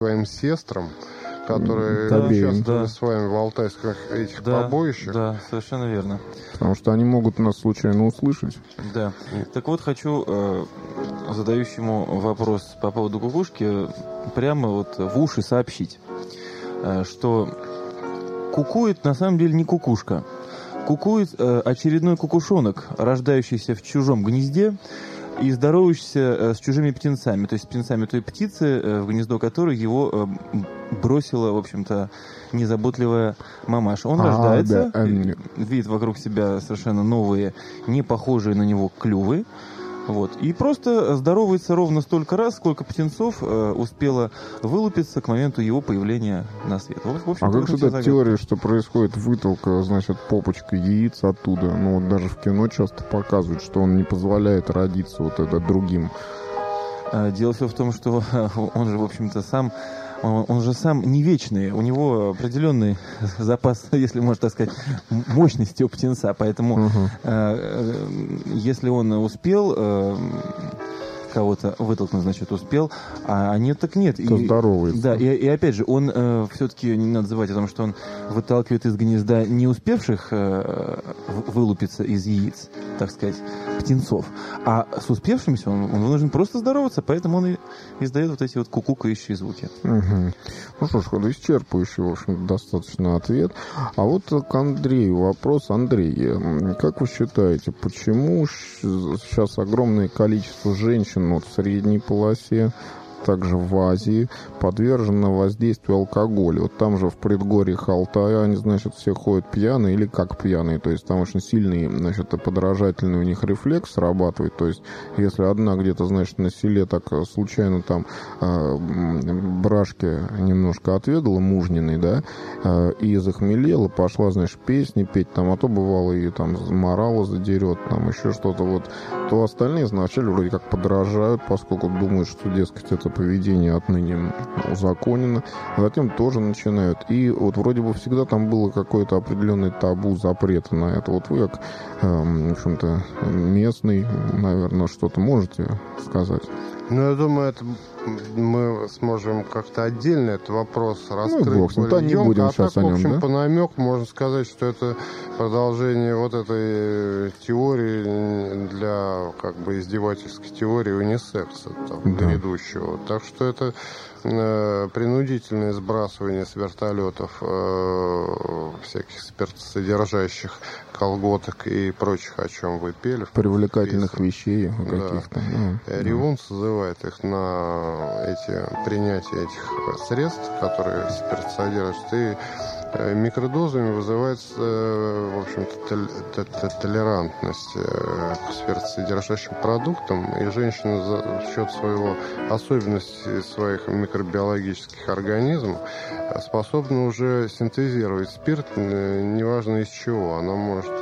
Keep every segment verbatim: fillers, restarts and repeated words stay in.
своим сестрам, которые Да, участвовали да. с вами в алтайских этих Да, побоищах. да, совершенно верно. Потому что они могут нас случайно услышать. Да. Так вот, хочу э, задающему вопрос по поводу кукушки прямо вот в уши сообщить, э, что кукует на самом деле не кукушка. Кукует э, очередной кукушонок, рождающийся в чужом гнезде и здоровающийся э, с чужими птенцами, то есть с птенцами той птицы, э, в гнездо которой его э, бросила, в общем-то, незаботливая мамаша. Он А, рождается, да, э, видит вокруг себя совершенно новые, не похожие на него клювы, вот, и просто здоровается ровно столько раз, сколько птенцов э, успело вылупиться к моменту его появления на свет. Вот, в общем, А как же эта теория, что происходит вытолка, значит, попочка яиц оттуда? Ну, вот даже в кино часто показывают, что он не позволяет родиться вот это другим. Дело все в том, что он же, в общем-то, сам... Он, он же сам не вечный, у него определенный запас, если можно так сказать, мощности у птенца, поэтому uh-huh. э, если он успел э, кого-то вытолкнуть, значит, успел, а нет, так нет. То и, здоровается. Да, и, и опять же, он э, все-таки, не надо забывать о том, что он выталкивает из гнезда не успевших э, вылупиться из яиц, так сказать, птенцов, а с успевшимися он, он вынужден просто здороваться, поэтому он и издает вот эти вот кукукающие звуки. Угу. Ну что ж, исчерпывающий, в общем, достаточно ответ. А вот к Андрею вопрос. Андрей, как вы считаете, почему сейчас огромное количество женщин вот в средней полосе, также в Азии, подвержено воздействию алкоголя? Вот там же в предгорьях Алтая они, значит, все ходят пьяные или как пьяные. То есть там очень сильный, значит, подражательный у них рефлекс срабатывает. То есть если одна где-то, значит, на селе так случайно там э, брашки немножко отведала, мужниной, да, э, и захмелела, пошла, значит, песни петь, там, а то бывало и там морала задерет, там еще что-то, вот, то остальные вначале вроде как подражают, поскольку думают, что, дескать, это поведение отныне узаконено, а затем тоже начинают. И вот вроде бы всегда там было какое-то определенное табу, запрета на это. Вот вы, как, э, в общем-то, местный, наверное, что-то можете сказать? Ну, я думаю, это мы сможем как-то отдельно этот вопрос раскрыть. Ну, бог, более не будем а сейчас так, о нем, в общем, да? по намеку можно сказать, что это продолжение вот этой теории для, как бы, издевательской теории унисекса, там, да. грядущего. Так что это э, принудительное сбрасывание с вертолетов э, всяких спиртосодержащих колготок и прочих, о чем вы пели. Привлекательных вещей каких-то. Да. Ну, Ревун да. созывает их на эти принятие этих средств, которые спирт содержат, и микродозами вызывается, в общем-то, толерантность к спиртосодержащим продуктам, и женщина за счет своего особенностей своих микробиологических организмов способна уже синтезировать спирт, неважно из чего. Она может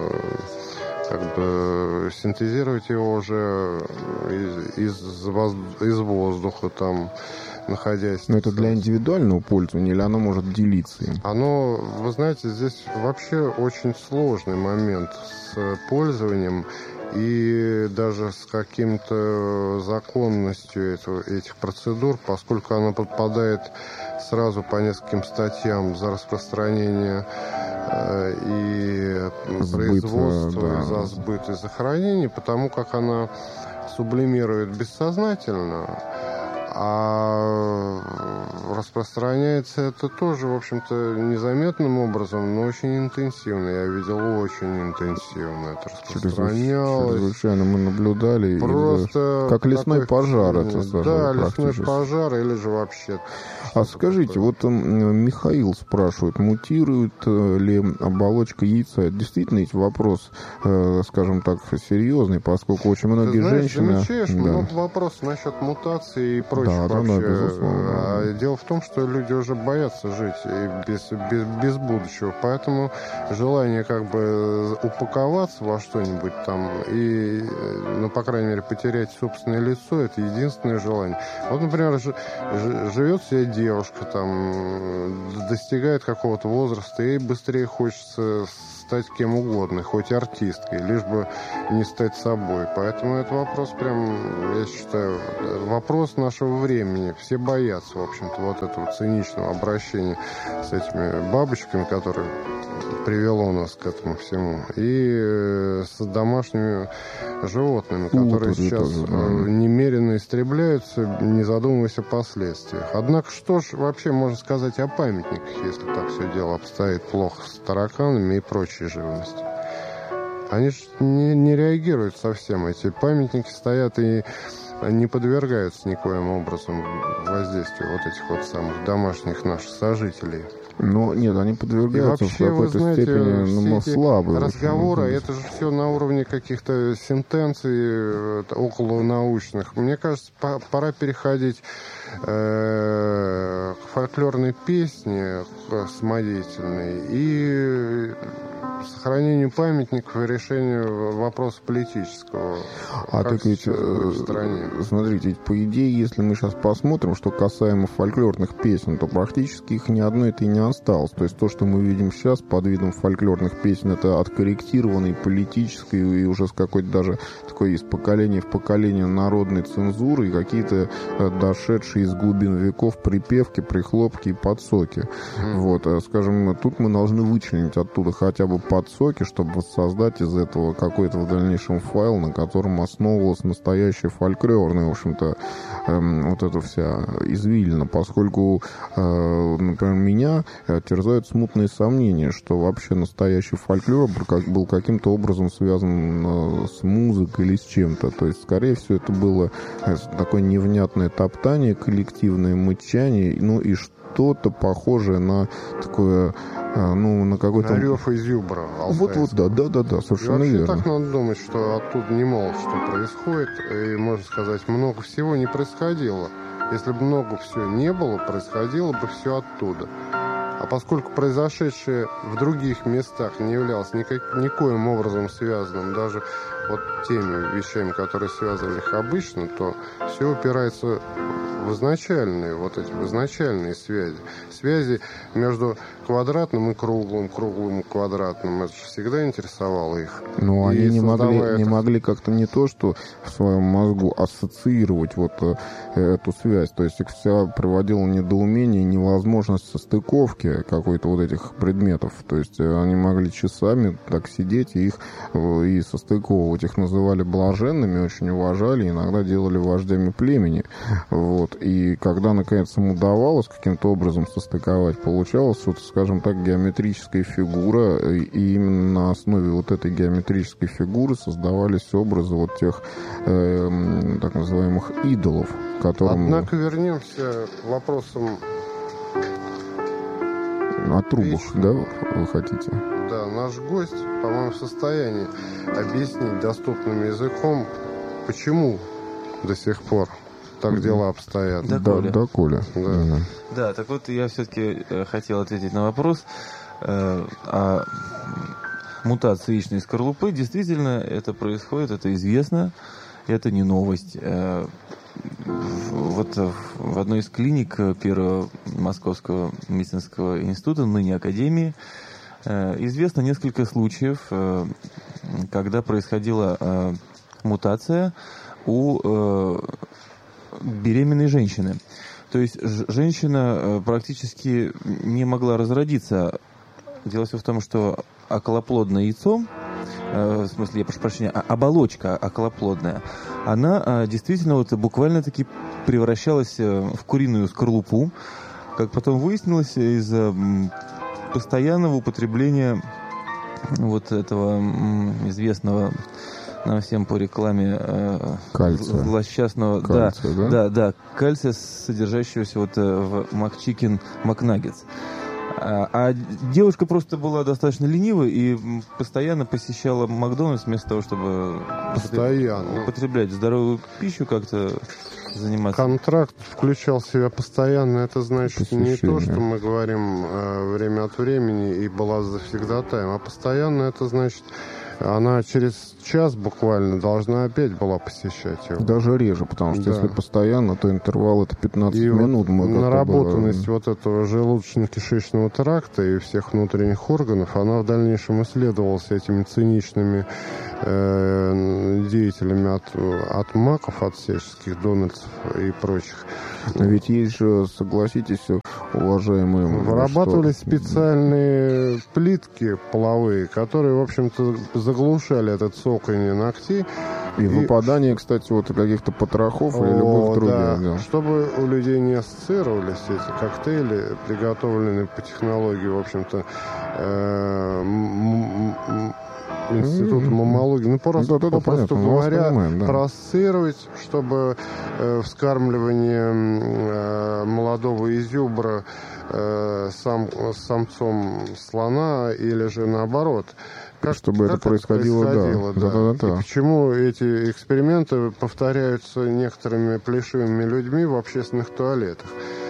как бы синтезировать его уже из, из, воз, из воздуха, там, находясь... Но это для индивидуального пользования или оно может делиться им? Оно, вы знаете, здесь вообще очень сложный момент с пользованием и даже с каким-то законностью этого, этих процедур, поскольку оно подпадает сразу по нескольким статьям за распространение э, и Сбыт, производство, да. за сбыт и за хранение, потому как она сублимирует бессознательно, а распространяется это тоже, в общем-то, незаметным образом, но очень интенсивно. Я видел очень интенсивно это распространялось. Чрезвычайно мы наблюдали. Просто как лесной такой, пожар это Да, лесной пожар или же вообще. А скажите, такое. Вот Михаил спрашивает, мутирует ли оболочка яйца? Действительно, ведь вопрос, скажем так, серьезный, поскольку очень многие Ты знаешь, женщины... замечаешь, да. много вопросов насчет мутации и прочих да, вообще. Да, безусловно. А дело в том, что люди уже боятся жить и без, без, без будущего, поэтому желание как бы упаковаться во что-нибудь там и, ну, по крайней мере, потерять собственное лицо, это единственное желание. Вот, например, ж, ж, живет себе девушка, там, достигает какого-то возраста, ей быстрее хочется стать кем угодно, хоть артисткой, лишь бы не стать собой. Поэтому это вопрос прям, я считаю, вопрос нашего времени. Все боятся, в общем-то, вот этого циничного обращения с этими бабочками, которые привело нас к этому всему, и с домашними животными, которые Утро, сейчас тоже, да. немерено истребляются, не задумываясь о последствиях. Однако, что ж вообще можно сказать о памятниках, если так все дело обстоит плохо с тараканами и прочей живностью? Они же не, не реагируют совсем. Эти памятники стоят и не подвергаются никоим образом воздействию вот этих вот самых домашних наших сожителей. Но нет, они подвергаются вообще, в какой-то знаете, степени ну, слабые. Разговоры, это же все на уровне каких-то сентенций околонаучных. Мне кажется, пора переходить э, к фольклорной песне, к самодеятельной, и сохранению памятников и решению вопроса политического. А так ведь, смотрите, ведь по идее, если мы сейчас посмотрим, что касаемо фольклорных песен, то практически их ни одной-то и не осталось. То есть то, что мы видим сейчас под видом фольклорных песен, это откорректированной политической и уже с какой-то даже такой из поколения в поколение народной цензуры и какие-то дошедшие из глубин веков припевки, прихлопки и подсоки. Mm. Вот, скажем, тут мы должны вычленить оттуда хотя бы подсоки, чтобы воссоздать из этого какой-то в дальнейшем файл, на котором основывалась настоящая фольклорная, в общем-то, эм, вот эта вся извилина, поскольку, э, например, меня терзают смутные сомнения, что вообще настоящий фольклор был каким-то образом связан с музыкой или с чем-то. То есть, скорее всего, это было такое невнятное топтание, коллективное мычание, ну и что-то похожее на такое, ну, на какой-то... На рев из юбра. Вот-вот, да, да, да, да, совершенно и верно. Так надо думать, что оттуда немало что происходит, и, можно сказать, много всего не происходило. Если бы много всего не было, происходило бы все оттуда. А поскольку произошедшее в других местах не являлось никак, никоим образом связанным даже вот теми вещами, которые связывали их обычно, то все упирается в изначальные, вот эти в изначальные связи. Связи между квадратным и круглым, круглым и квадратным. Это же всегда интересовало их. Но они не могли, это... не могли как-то не то, что в своем мозгу ассоциировать вот э, эту связь. То есть их вся приводило недоумение, невозможность состыковки какой-то вот этих предметов. То есть они могли часами так сидеть и их э, и состыковывать. Их называли блаженными, очень уважали, иногда делали вождями племени. Вот. И когда, наконец, им удавалось каким-то образом состыковать, получалось, вот, скажем так, геометрическая фигура, и именно на основе вот этой геометрической фигуры создавались образы вот тех э, так называемых идолов, которым... Однако вернемся к вопросам о трубах, да, вы хотите? Да, наш гость, по-моему, в состоянии объяснить доступным языком, почему до сих пор так дела обстоят. Да, да, Коля. Да, Коля. Да. Да. Да, так вот я все-таки хотел ответить на вопрос э, о мутации яичной скорлупы. Действительно, это происходит, это известно, это не новость. Э, вот в одной из клиник Первого Московского медицинского института, ныне Академии, э, известно несколько случаев, э, когда происходила э, мутация у э, беременной женщины. То есть женщина практически не могла разродиться. Дело все в том, что околоплодное яйцо, в смысле, я прошу прощения, оболочка околоплодная, она действительно вот буквально-таки превращалась в куриную скорлупу, как потом выяснилось, из-за постоянного употребления вот этого известного нам всем по рекламе э, злосчастного кальция, да, да? да, да, кальция, содержащегося вот в McChicken McNuggets. А, а девушка просто была достаточно ленивой и постоянно посещала Макдональдс вместо того, чтобы постоянно употреблять здоровую пищу, как-то заниматься. Контракт включал в себя постоянно. Это значит не то, что мы говорим э, время от времени и была завсегдатаем, а постоянно это значит, она через час буквально должна опять была посещать его. Даже реже, потому что да. если постоянно, то интервал это пятнадцать и минут. Вот наработанность было... вот этого желудочно-кишечного тракта и всех внутренних органов, она в дальнейшем исследовалась этими циничными э, деятелями от, от маков, от всяческих дональдсов и прочих. Ведь есть же, согласитесь, уважаемые... Вырабатывались что... специальные плитки половые, которые, в общем-то, заглушали этот цоканье ногтей. И, и выпадание, кстати, вот каких-то потрохов О, и любых других. Да. Да. Чтобы у людей не ассоциировались эти коктейли, приготовленные по технологии, в общем-то, Института маммологии. Ну, просто, да, да, попросту говоря, понимаем, да. проассоциировать, чтобы э, вскармливание э, молодого изюбра э, сам, самцом слона или же наоборот. Как, чтобы как это происходило, происходило да. Да. Да, да, да. И почему эти эксперименты повторяются некоторыми плешивыми людьми в общественных туалетах?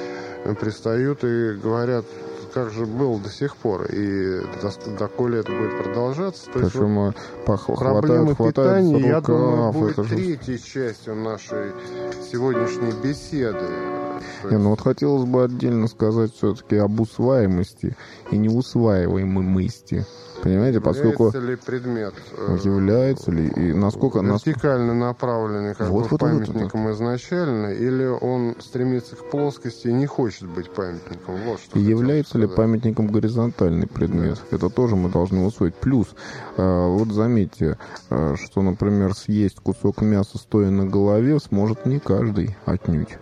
Пристают и говорят, как же было до сих пор, и доколе это будет продолжаться. То Причем есть, вот проблемы хватает, питания, рукав, я думаю, будет это третьей же... частью нашей сегодняшней беседы. Не, ну вот хотелось бы отдельно сказать все-таки об усваиваемости и неусваиваемости. Понимаете, поскольку... Является ли предмет... Является ли, и насколько... Вертикально направленный как вот, бы вот, памятником вот, вот. изначально, или он стремится к плоскости и не хочет быть памятником? Вот что является ли памятником горизонтальный предмет? Да. Это тоже мы должны усвоить. Плюс, вот заметьте, что, например, съесть кусок мяса, стоя на голове, сможет не каждый отнюдь.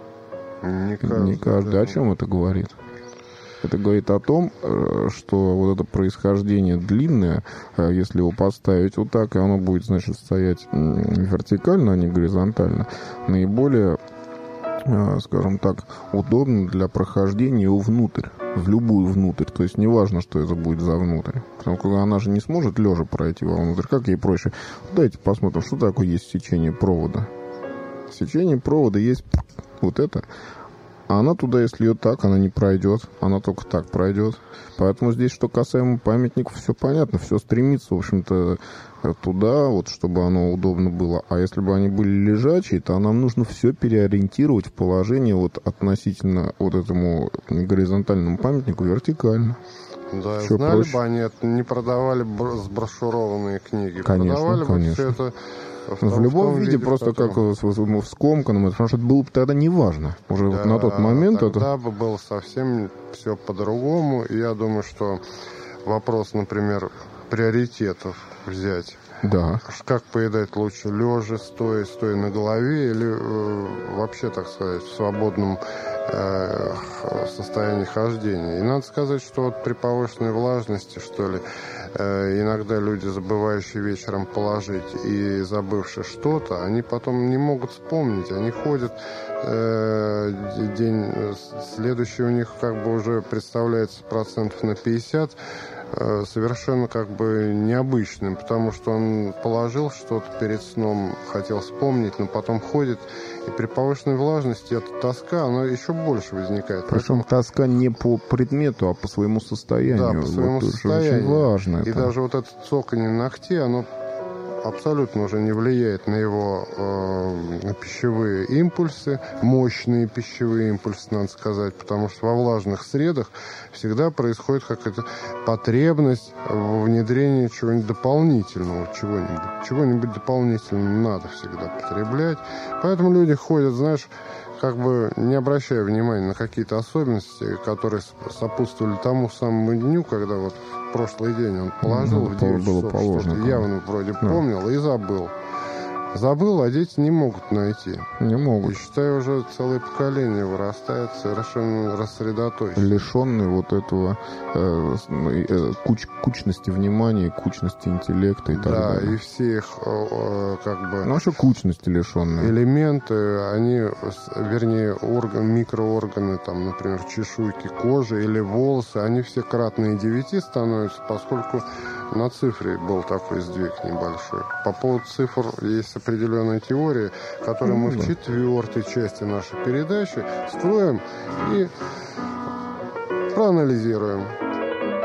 Не каждый. Не каждый. О чем это говорит? Это говорит о том, что вот это происхождение длинное, если его поставить вот так, и оно будет, значит, стоять вертикально, а не горизонтально, наиболее, скажем так, удобно для прохождения его внутрь, в любую внутрь. То есть неважно, что это будет за внутрь. Потому что она же не сможет лежа пройти вовнутрь. Как ей проще? Давайте посмотрим, что такое есть сечение провода. Сечение провода есть вот это. А она туда, если ее так, она не пройдет. Она только так пройдет. Поэтому здесь, что касаемо памятников, все понятно. Все стремится, в общем-то, туда, вот, чтобы оно удобно было. А если бы они были лежачие, то нам нужно все переориентировать в положение вот относительно вот этому горизонтальному памятнику вертикально. Да, все знали проще. бы они, это не продавали сброшурованные книги. Конечно, продавали конечно. бы все это... В, в том, любом в виде, виде, просто котором... как в скомканном, потому что это было бы тогда неважно. Уже да, вот на тот момент тогда это... бы было совсем все по-другому. И я думаю, что вопрос, например, приоритетов взять. Да. Как поедать лучше, лежа, стоя, стоя на голове или э, вообще, так сказать, в свободном э, состоянии хождения. И надо сказать, что вот при повышенной влажности, что ли, э, иногда люди, забывающие вечером положить и забывшие что-то, они потом не могут вспомнить. Они ходят, э, день следующий у них как бы уже представляется процентов на пятьдесят, совершенно как бы необычным, потому что он положил что-то перед сном, хотел вспомнить, но потом ходит, и при повышенной влажности эта тоска, она еще больше возникает. Причем Поэтому... тоска не по предмету, а по своему состоянию. Да, по своему вот состоянию. Очень важно. И это. даже вот это цоканье ногтей, оно абсолютно уже не влияет на его э, пищевые импульсы, мощные пищевые импульсы, надо сказать, потому что во влажных средах всегда происходит какая-то потребность в внедрении чего-нибудь дополнительного, чего-нибудь, чего-нибудь дополнительного надо всегда потреблять. Поэтому люди ходят, знаешь, как бы не обращая внимания на какие-то особенности, которые сопутствовали тому самому дню, когда вот в прошлый день он положил ну, в девять часов, что-то явно вроде да. помнил и забыл. Забыл, а дети не могут найти. Не могут. И, считаю, уже целое поколение вырастает совершенно рассредоточено. Лишенный вот этого э, э, куч, кучности внимания, кучности интеллекта и так да, далее. Да, и все их э, как бы... Ну, вообще кучности лишенные. Элементы, они, вернее, орган, микроорганы, там, например, чешуйки кожи или волосы, они все кратные девяти становятся, поскольку на цифре был такой сдвиг небольшой. По поводу цифр есть определенная теория, которую мы в четвертой части нашей передачи строим и проанализируем.